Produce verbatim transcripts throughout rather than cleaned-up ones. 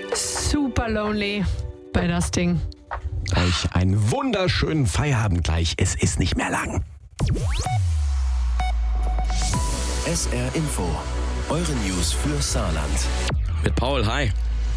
Super lonely bei das Ding. Euch einen wunderschönen Feierabend gleich. Es ist nicht mehr lang. S R Info, eure News für Saarland. Mit Paul, hi.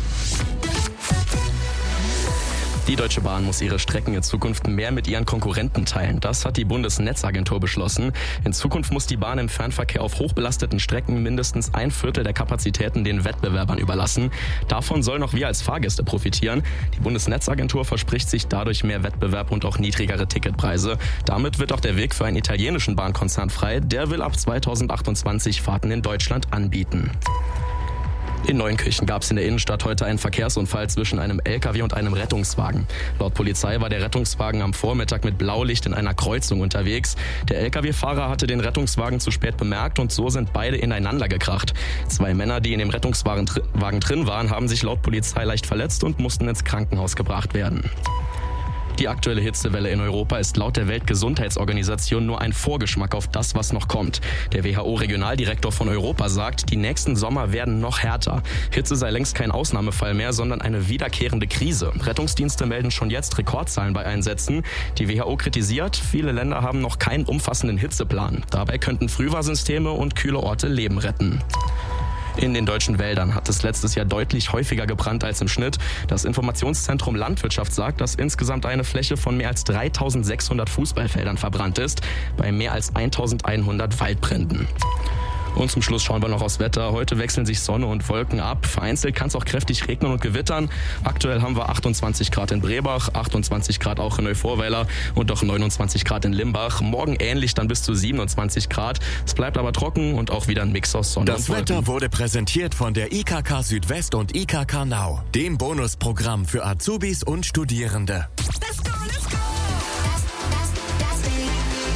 Die Deutsche Bahn muss ihre Strecken in Zukunft mehr mit ihren Konkurrenten teilen. Das hat die Bundesnetzagentur beschlossen. In Zukunft muss die Bahn im Fernverkehr auf hochbelasteten Strecken mindestens ein Viertel der Kapazitäten den Wettbewerbern überlassen. Davon sollen auch wir als Fahrgäste profitieren. Die Bundesnetzagentur verspricht sich dadurch mehr Wettbewerb und auch niedrigere Ticketpreise. Damit wird auch der Weg für einen italienischen Bahnkonzern frei. Der will ab zweitausendachtundzwanzig Fahrten in Deutschland anbieten. In Neunkirchen gab es in der Innenstadt heute einen Verkehrsunfall zwischen einem L K W und einem Rettungswagen. Laut Polizei war der Rettungswagen am Vormittag mit Blaulicht in einer Kreuzung unterwegs. Der L K W-Fahrer hatte den Rettungswagen zu spät bemerkt und so sind beide ineinander gekracht. Zwei Männer, die in dem Rettungswagen drin waren, haben sich laut Polizei leicht verletzt und mussten ins Krankenhaus gebracht werden. Die aktuelle Hitzewelle in Europa ist laut der Weltgesundheitsorganisation nur ein Vorgeschmack auf das, was noch kommt. Der W H O-Regionaldirektor von Europa sagt, die nächsten Sommer werden noch härter. Hitze sei längst kein Ausnahmefall mehr, sondern eine wiederkehrende Krise. Rettungsdienste melden schon jetzt Rekordzahlen bei Einsätzen. Die W H O kritisiert, viele Länder haben noch keinen umfassenden Hitzeplan. Dabei könnten Frühwarnsysteme und kühle Orte Leben retten. In den deutschen Wäldern hat es letztes Jahr deutlich häufiger gebrannt als im Schnitt. Das Informationszentrum Landwirtschaft sagt, dass insgesamt eine Fläche von mehr als dreitausendsechshundert Fußballfeldern verbrannt ist, bei mehr als eintausendeinhundert Waldbränden. Und zum Schluss schauen wir noch aufs Wetter. Heute wechseln sich Sonne und Wolken ab. Vereinzelt kann es auch kräftig regnen und gewittern. Aktuell haben wir achtundzwanzig Grad in Brebach, achtundzwanzig Grad auch in Neuvorweiler und auch neunundzwanzig Grad in Limbach. Morgen ähnlich, dann bis zu siebenundzwanzig Grad. Es bleibt aber trocken und auch wieder ein Mix aus Sonne Das und Wolken. Wetter wurde präsentiert von der I K K Südwest und I K K Now, dem Bonusprogramm für Azubis und Studierende. Let's go, let's go. Das, das, das Ding.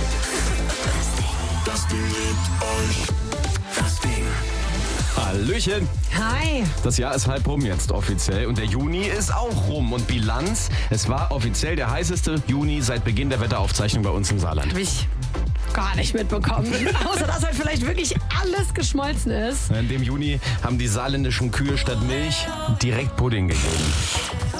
Das Ding liebt euch. Das Ding. Hallöchen. Hi. Das Jahr ist halb rum jetzt offiziell und der Juni ist auch rum. Und Bilanz, es war offiziell der heißeste Juni seit Beginn der Wetteraufzeichnung bei uns im Saarland. Hab ich gar nicht mitbekommen. Außer, dass halt vielleicht wirklich alles geschmolzen ist. In dem Juni haben die saarländischen Kühe statt Milch direkt Pudding gegeben.